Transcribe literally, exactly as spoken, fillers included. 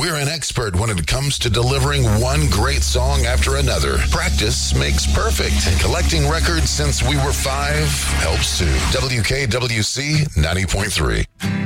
We're an expert when it comes to delivering one great song after another. Practice makes perfect, and collecting records since we were five helps too. W K W C ninety point three.